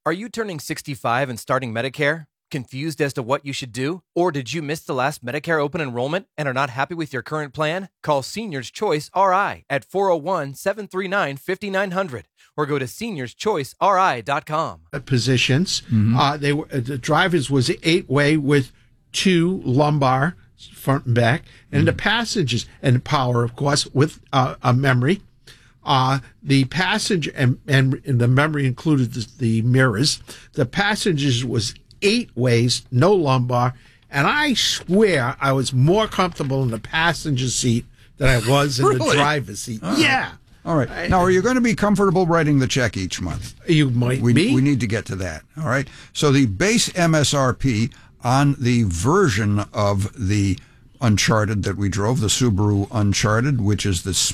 Are you turning 65 and starting Medicare? Confused as to what you should do? Or did you miss the last Medicare open enrollment and are not happy with your current plan? Call Seniors Choice RI at 401-739-5900 or go to seniorschoiceri.com. Positions. They were the drivers was 8-way with 2 lumbar front and back, and the passengers and power, of course, with a memory. The passenger and the memory included the mirrors. The passengers was 8 ways, no lumbar, and I swear I was more comfortable in the passenger seat than I was in the driver's seat. Yeah. All right. Now, are you going to be comfortable writing the check each month? You might be. We need to get to that. All right. So the base MSRP on the version of the Uncharted that we drove, the Subaru Uncharted, which is the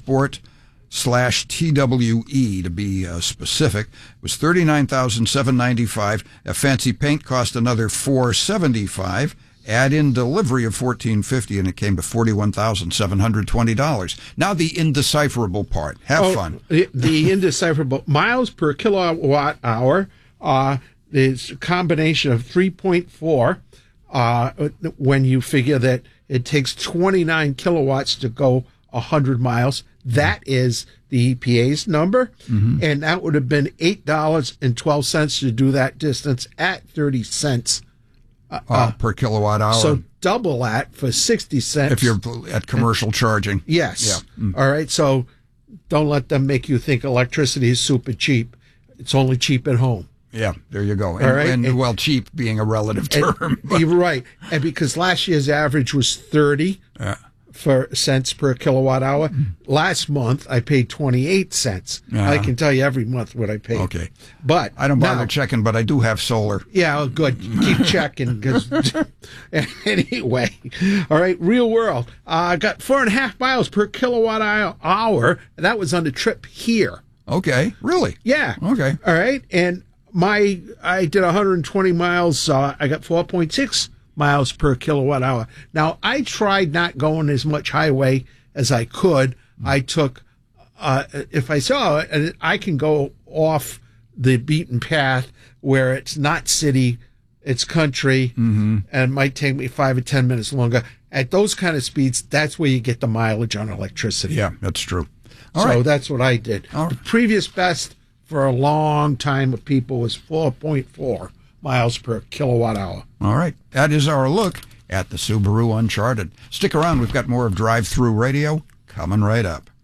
Sport/TWE to be specific, was $39,795. A fancy paint cost another $475. Add in delivery of $1,450, and it came to $41,720. Now the indecipherable part. Have fun. The indecipherable miles per kilowatt hour is a combination of 3.4 when you figure that it takes 29 kilowatts to go 100 miles. That is the EPA's number, and that would have been $8.12 to do that distance at 30 cents per kilowatt hour. So double that for 60 cents. If you're at commercial charging. Yes. Yeah. All right. So don't let them make you think electricity is super cheap. It's only cheap at home. Yeah, there you go. And, all right. And well, cheap being a relative term. You're right. And because last year's average was 30 cents per kilowatt hour. Last month, I paid 28 cents. I can tell you every month what I paid. Okay. But I don't bother checking, but I do have solar. Yeah, well, good. Keep checking. Anyway, all right, real world. I got 4.5 miles per kilowatt hour, and that was on the trip here. Okay, really? Yeah. Okay. All right, and I did 120 miles. I got 4.6 miles per kilowatt hour. Now, I tried not going as much highway as I could. I took, if I saw it, I can go off the beaten path where it's not city, it's country, and it might take me 5 or 10 minutes longer. At those kind of speeds, that's where you get the mileage on electricity. Yeah, that's true. So that's what I did. All right. The previous best for a long time of people was 4.4 miles per kilowatt hour. All right. That is our look at the Subaru Uncharted. Stick around. We've got more of Drive Thru Radio coming right up.